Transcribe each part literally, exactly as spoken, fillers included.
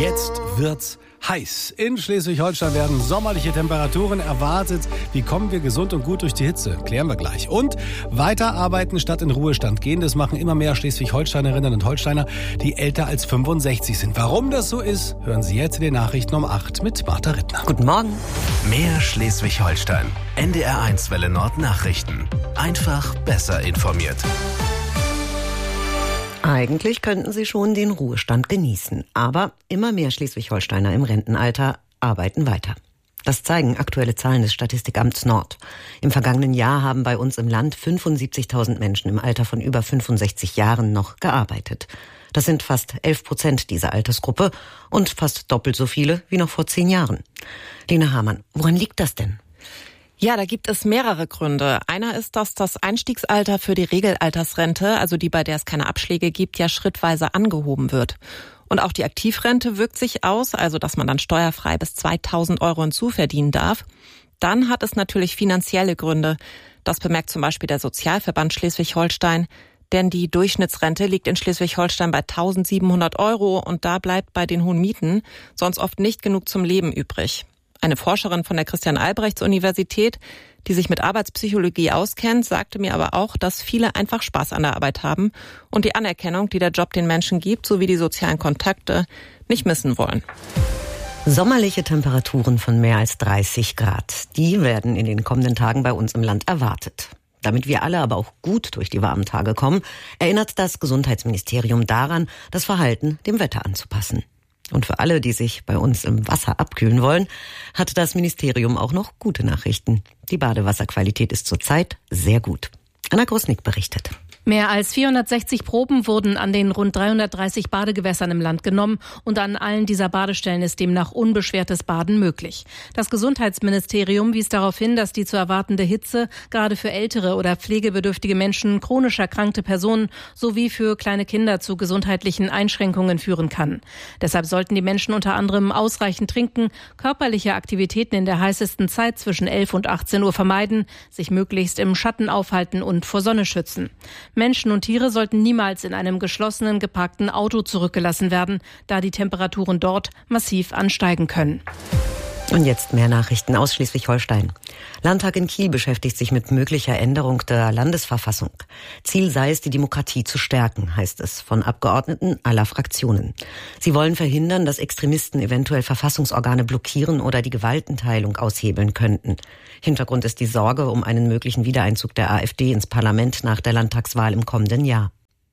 Jetzt wird's heiß. In Schleswig-Holstein werden sommerliche Temperaturen erwartet. Wie kommen wir gesund und gut durch die Hitze? Klären wir gleich. Und weiterarbeiten statt in Ruhestand gehen. Das machen immer mehr Schleswig-Holsteinerinnen und Holsteiner, die älter als fünfundsechzig sind. Warum das so ist, hören Sie jetzt in den Nachrichten um acht mit Martha Rittner. Guten Morgen. Mehr Schleswig-Holstein. N D R eins Welle Nord Nachrichten. Einfach besser informiert. Eigentlich könnten sie schon den Ruhestand genießen. Aber immer mehr Schleswig-Holsteiner im Rentenalter arbeiten weiter. Das zeigen aktuelle Zahlen des Statistikamts Nord. Im vergangenen Jahr haben bei uns im Land fünfundsiebzigtausend Menschen im Alter von über fünfundsechzig Jahren noch gearbeitet. Das sind fast elf Prozent dieser Altersgruppe und fast doppelt so viele wie noch vor zehn Jahren. Lena Hamann, woran liegt das denn? Ja, da gibt es mehrere Gründe. Einer ist, dass das Einstiegsalter für die Regelaltersrente, also die, bei der es keine Abschläge gibt, ja schrittweise angehoben wird. Und auch die Aktivrente wirkt sich aus, also dass man dann steuerfrei bis zweitausend Euro hinzuverdienen darf. Dann hat es natürlich finanzielle Gründe. Das bemerkt zum Beispiel der Sozialverband Schleswig-Holstein. Denn die Durchschnittsrente liegt in Schleswig-Holstein bei eintausendsiebenhundert Euro und da bleibt bei den hohen Mieten sonst oft nicht genug zum Leben übrig. Eine Forscherin von der Christian-Albrechts-Universität, die sich mit Arbeitspsychologie auskennt, sagte mir aber auch, dass viele einfach Spaß an der Arbeit haben und die Anerkennung, die der Job den Menschen gibt, sowie die sozialen Kontakte, nicht missen wollen. Sommerliche Temperaturen von mehr als dreißig Grad, die werden in den kommenden Tagen bei uns im Land erwartet. Damit wir alle aber auch gut durch die warmen Tage kommen, erinnert das Gesundheitsministerium daran, das Verhalten dem Wetter anzupassen. Und für alle, die sich bei uns im Wasser abkühlen wollen, hat das Ministerium auch noch gute Nachrichten. Die Badewasserqualität ist zurzeit sehr gut. Anna Grosnick berichtet. Mehr als vierhundertsechzig Proben wurden an den rund dreihundertdreißig Badegewässern im Land genommen und an allen dieser Badestellen ist demnach unbeschwertes Baden möglich. Das Gesundheitsministerium wies darauf hin, dass die zu erwartende Hitze gerade für ältere oder pflegebedürftige Menschen, chronisch erkrankte Personen sowie für kleine Kinder zu gesundheitlichen Einschränkungen führen kann. Deshalb sollten die Menschen unter anderem ausreichend trinken, körperliche Aktivitäten in der heißesten Zeit zwischen elf und achtzehn Uhr vermeiden, sich möglichst im Schatten aufhalten und vor Sonne schützen. Menschen und Tiere sollten niemals in einem geschlossenen, geparkten Auto zurückgelassen werden, da die Temperaturen dort massiv ansteigen können. Und jetzt mehr Nachrichten aus Schleswig-Holstein. Landtag in Kiel beschäftigt sich mit möglicher Änderung der Landesverfassung. Ziel sei es, die Demokratie zu stärken, heißt es von Abgeordneten aller Fraktionen. Sie wollen verhindern, dass Extremisten eventuell Verfassungsorgane blockieren oder die Gewaltenteilung aushebeln könnten. Hintergrund ist die Sorge um einen möglichen Wiedereinzug der AfD ins Parlament nach der Landtagswahl im kommenden Jahr.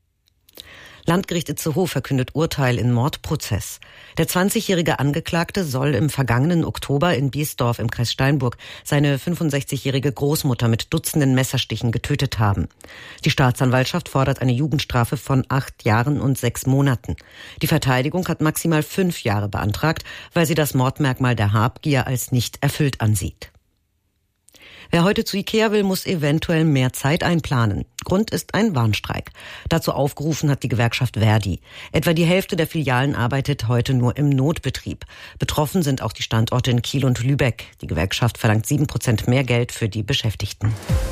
Landgericht Itzehoe verkündet Urteil in Mordprozess. Der zwanzigjährige Angeklagte soll im vergangenen Oktober in Biesdorf im Kreis Steinburg seine fünfundsechzigjährige Großmutter mit Dutzenden Messerstichen getötet haben. Die Staatsanwaltschaft fordert eine Jugendstrafe von acht Jahren und sechs Monaten. Die Verteidigung hat maximal fünf Jahre beantragt, weil sie das Mordmerkmal der Habgier als nicht erfüllt ansieht. Wer heute zu Ikea will, muss eventuell mehr Zeit einplanen. Grund ist ein Warnstreik. Dazu aufgerufen hat die Gewerkschaft Verdi. Etwa die Hälfte der Filialen arbeitet heute nur im Notbetrieb. Betroffen sind auch die Standorte in Kiel und Lübeck. Die Gewerkschaft verlangt sieben Prozent mehr Geld für die Beschäftigten.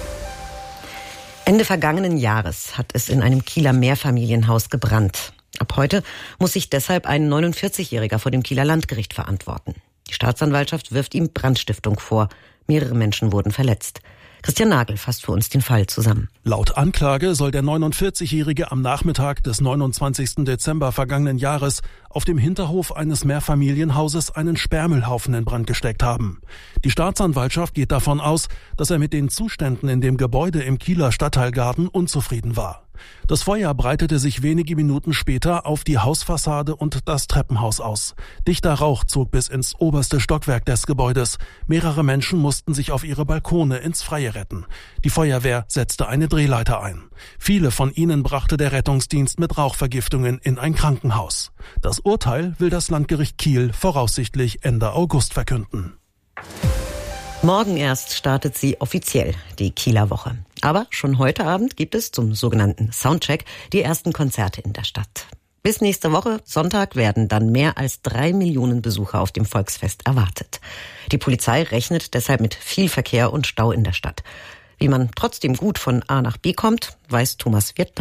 Ende vergangenen Jahres hat es in einem Kieler Mehrfamilienhaus gebrannt. Ab heute muss sich deshalb ein neunundvierzigjähriger vor dem Kieler Landgericht verantworten. Die Staatsanwaltschaft wirft ihm Brandstiftung vor. Mehrere Menschen wurden verletzt. Christian Nagel fasst für uns den Fall zusammen. Laut Anklage soll der neunundvierzigjährige am Nachmittag des neunundzwanzigsten Dezember vergangenen Jahres auf dem Hinterhof eines Mehrfamilienhauses einen Sperrmüllhaufen in Brand gesteckt haben. Die Staatsanwaltschaft geht davon aus, dass er mit den Zuständen in dem Gebäude im Kieler Stadtteilgarten unzufrieden war. Das Feuer breitete sich wenige Minuten später auf die Hausfassade und das Treppenhaus aus. Dichter Rauch zog bis ins oberste Stockwerk des Gebäudes. Mehrere Menschen mussten sich auf ihre Balkone ins Freie retten. Die Feuerwehr setzte eine Drehleiter ein. Viele von ihnen brachte der Rettungsdienst mit Rauchvergiftungen in ein Krankenhaus. Das Urteil will das Landgericht Kiel voraussichtlich Ende August verkünden. Morgen erst startet sie offiziell, die Kieler Woche. Aber schon heute Abend gibt es zum sogenannten Soundcheck die ersten Konzerte in der Stadt. Bis nächste Woche, Sonntag, werden dann mehr als drei Millionen Besucher auf dem Volksfest erwartet. Die Polizei rechnet deshalb mit viel Verkehr und Stau in der Stadt. Wie man trotzdem gut von A nach B kommt, weiß Thomas Wirtlang.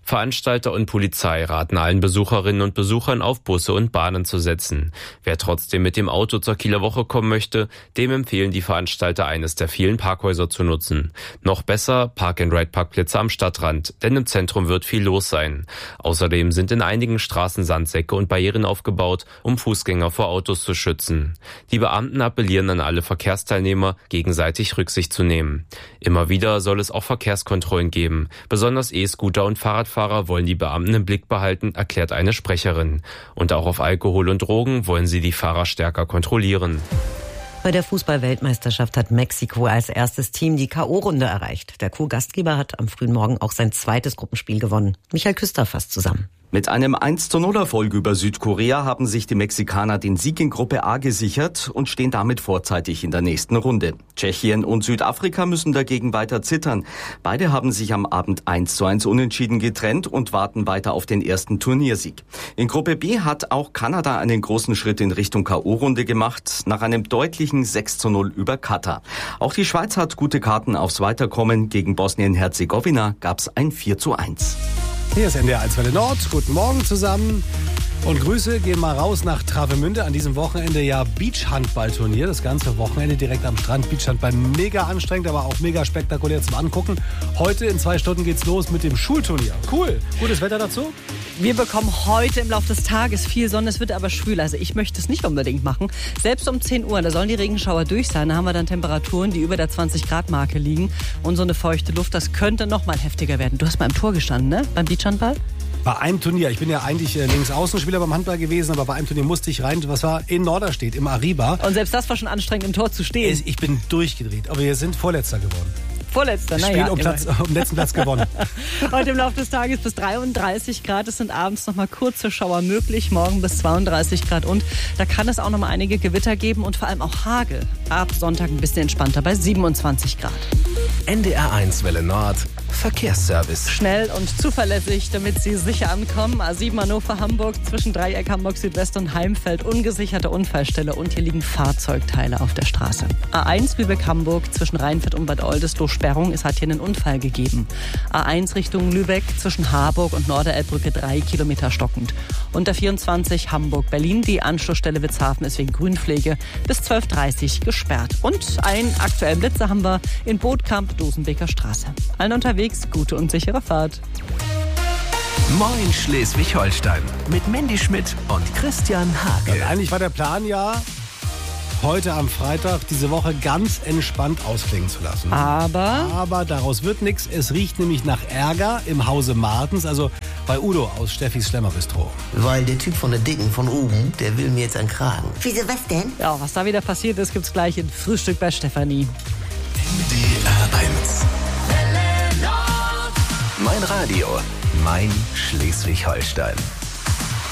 Veranstalter und Polizei raten allen Besucherinnen und Besuchern auf Busse und Bahnen zu setzen. Wer trotzdem mit dem Auto zur Kieler Woche kommen möchte, dem empfehlen die Veranstalter, eines der vielen Parkhäuser zu nutzen. Noch besser Park-and-Ride-Parkplätze am Stadtrand, denn im Zentrum wird viel los sein. Außerdem sind in einigen Straßen Sandsäcke und Barrieren aufgebaut, um Fußgänger vor Autos zu schützen. Die Beamten appellieren an alle Verkehrsteilnehmer, gegenseitig Rücksicht zu nehmen. Immer wieder soll es auch Verkehrskontrollen geben. Besonders E-Scooter und Fahrradfahrer wollen die Beamten im Blick behalten, erklärt eine Sprecherin. Und auch auf Alkohol und Drogen wollen sie die Fahrer stärker kontrollieren. Bei der Fußball-Weltmeisterschaft hat Mexiko als erstes Team die K O-Runde erreicht. Der Co-Gastgeber hat am frühen Morgen auch sein zweites Gruppenspiel gewonnen. Michael Küster fasst zusammen. Mit einem eins zu null Erfolg über Südkorea haben sich die Mexikaner den Sieg in Gruppe A gesichert und stehen damit vorzeitig in der nächsten Runde. Tschechien und Südafrika müssen dagegen weiter zittern. Beide haben sich am Abend eins zu eins unentschieden getrennt und warten weiter auf den ersten Turniersieg. In Gruppe B hat auch Kanada einen großen Schritt in Richtung K O-Runde gemacht, nach einem deutlichen sechs zu null über Katar. Auch die Schweiz hat gute Karten aufs Weiterkommen. Gegen Bosnien-Herzegowina gab's ein vier zu eins. Hier ist N D R eins Welle Nord. Guten Morgen zusammen. Und Grüße gehen mal raus nach Travemünde. An diesem Wochenende ja Beachhandballturnier. Das ganze Wochenende direkt am Strand. Beachhandball mega anstrengend, aber auch mega spektakulär zum Angucken. Heute in zwei Stunden geht's los mit dem Schulturnier. Cool. Gutes Wetter dazu? Wir bekommen heute im Laufe des Tages viel Sonne, es wird aber schwül. Also ich möchte es nicht unbedingt machen. Selbst um zehn Uhr, da sollen die Regenschauer durch sein. Da haben wir dann Temperaturen, die über der zwanzig Grad Marke liegen. Und so eine feuchte Luft, das könnte noch mal heftiger werden. Du hast mal im Tor gestanden, ne? Beim Beachhandball? Bei einem Turnier, ich bin ja eigentlich äh, Linksaußenspieler beim Handball gewesen, aber bei einem Turnier musste ich rein, was war in Norderstedt, im Ariba. Und selbst das war schon anstrengend, im Tor zu stehen. Ich bin durchgedreht, aber wir sind Vorletzter geworden. Vorletzter, naja. Spiel um, Platz, um den letzten Platz gewonnen. Heute im Laufe des Tages bis dreiunddreißig Grad. Es sind abends noch mal kurze Schauer möglich. Morgen bis zweiunddreißig Grad. Und da kann es auch noch mal einige Gewitter geben und vor allem auch Hagel. Ab Sonntag ein bisschen entspannter bei siebenundzwanzig Grad. N D R eins Welle Nord. Verkehrsservice. Schnell und zuverlässig, damit Sie sicher ankommen. A sieben Hannover Hamburg zwischen Dreieck Hamburg Südwest und Heimfeld. Ungesicherte Unfallstelle und hier liegen Fahrzeugteile auf der Straße. A eins Lübeck Hamburg zwischen Rheinfeld und Bad Oldesloe Sperrung. Es hat hier einen Unfall gegeben. A eins Richtung Lübeck zwischen Harburg und Norderelbbrücke drei Kilometer stockend. Und der vierundzwanzig Hamburg Berlin. Die Anschlussstelle Witzhafen ist wegen Grünpflege bis zwölf Uhr dreißig gesperrt. Und einen aktuellen Blitzer haben wir in Bootkamp Dosenbeker Straße. Allen unterwegs gute und sichere Fahrt. Moin Schleswig-Holstein mit Mandy Schmidt und Christian Hake. Und eigentlich war der Plan ja, heute am Freitag diese Woche ganz entspannt ausklingen zu lassen. Aber? Aber daraus wird nichts. Es riecht nämlich nach Ärger im Hause Martens, also bei Udo aus Steffis Schlemmerbistro. Weil der Typ von der Dicken von oben, der will mir jetzt einen Kragen. Wieso, was denn? Ja, was da wieder passiert ist, gibt's gleich im Frühstück bei Stefanie. N D R eins. Mein Radio, mein Schleswig-Holstein.